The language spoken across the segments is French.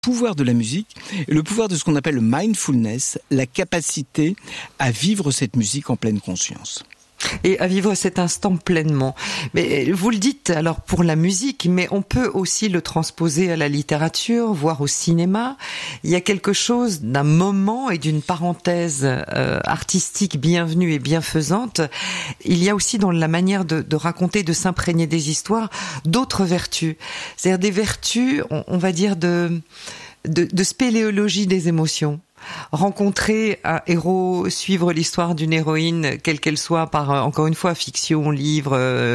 pouvoir de la musique et le pouvoir de ce qu'on appelle le mindfulness, la capacité à vivre cette musique en pleine conscience. Et à vivre cet instant pleinement. Mais vous le dites alors pour la musique, mais on peut aussi le transposer à la littérature, voire au cinéma. Il y a quelque chose d'un moment et d'une parenthèse artistique bienvenue et bienfaisante. Il y a aussi dans la manière de raconter, de s'imprégner des histoires, d'autres vertus. C'est-à-dire des vertus, on va dire, de spéléologie des émotions. Rencontrer un héros, suivre l'histoire d'une héroïne, quelle qu'elle soit, par encore une fois fiction, livre,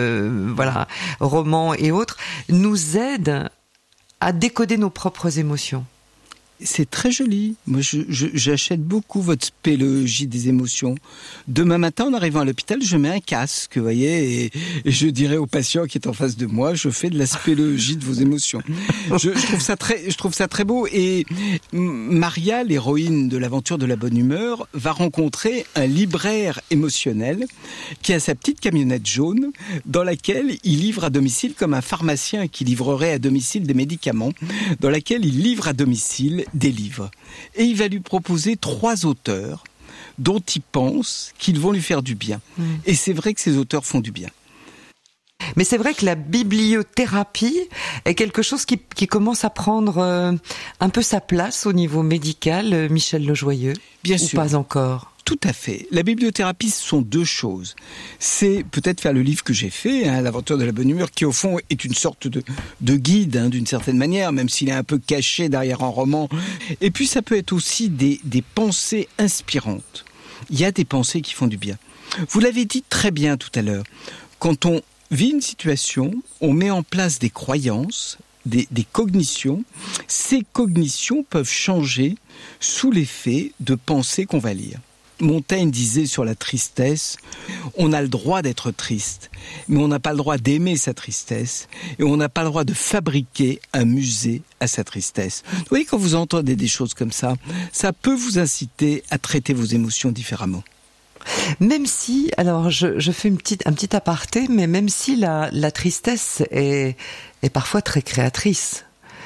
roman et autres, nous aide à décoder nos propres émotions. C'est très joli. Moi, j'achète beaucoup votre spéléologie des émotions. Demain matin, en arrivant à l'hôpital, je mets un casque, vous voyez, et je dirai au patient qui est en face de moi, je fais de la spéléologie de vos émotions. Je trouve ça très beau. Et Maria, l'héroïne de l'aventure de la bonne humeur, va rencontrer un libraire émotionnel qui a sa petite camionnette jaune dans laquelle il livre à domicile, comme un pharmacien qui livrerait à domicile des médicaments, dans laquelle il livre à domicile des livres. Et il va lui proposer 3 auteurs dont il pense qu'ils vont lui faire du bien. Et c'est vrai que ces auteurs font du bien. Mais c'est vrai que la bibliothérapie est quelque chose qui commence à prendre un peu sa place au niveau médical, Michel Lejoyeux. Bien sûr. Ou pas encore? Tout à fait. La bibliothérapie, ce sont 2 choses. C'est peut-être faire le livre que j'ai fait, l'aventure de la bonne humeur, qui au fond est une sorte de guide, d'une certaine manière, même s'il est un peu caché derrière un roman. Et puis ça peut être aussi des pensées inspirantes. Il y a des pensées qui font du bien. Vous l'avez dit très bien tout à l'heure. Quand on vit une situation, on met en place des croyances, des cognitions. Ces cognitions peuvent changer sous l'effet de pensées qu'on va lire. Montaigne disait sur la tristesse, on a le droit d'être triste, mais on n'a pas le droit d'aimer sa tristesse, et on n'a pas le droit de fabriquer un musée à sa tristesse. Vous voyez, quand vous entendez des choses comme ça peut vous inciter à traiter vos émotions différemment. Même si, alors je fais un petit aparté, mais même si la tristesse est parfois très créatrice.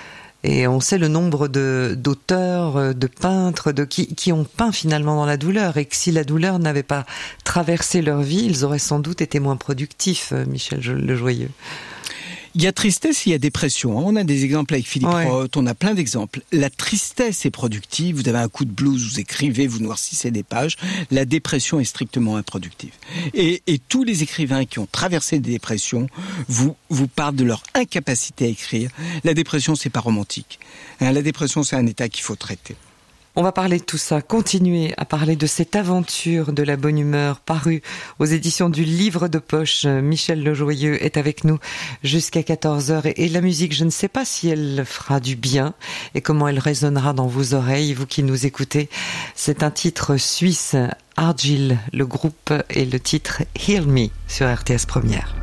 Et on sait le nombre d'auteurs, de peintres, qui ont peint finalement dans la douleur, et que si la douleur n'avait pas traversé leur vie, ils auraient sans doute été moins productifs, Michel Lejoyeux. Il y a tristesse, il y a dépression. On a des exemples avec Philippe Roth, on a plein d'exemples. La tristesse est productive, vous avez un coup de blues, vous écrivez, vous noircissez des pages. La dépression est strictement improductive. Et tous les écrivains qui ont traversé des dépressions vous parlent de leur incapacité à écrire. La dépression, c'est pas romantique. La dépression, c'est un état qu'il faut traiter. On va parler de tout ça, continuer à parler de cette aventure de la bonne humeur parue aux éditions du Livre de Poche. Michel Lejoyeux est avec nous jusqu'à 14h. Et la musique, je ne sais pas si elle fera du bien et comment elle résonnera dans vos oreilles, vous qui nous écoutez. C'est un titre suisse, Argyll, le groupe, et le titre Heal Me sur RTS Première.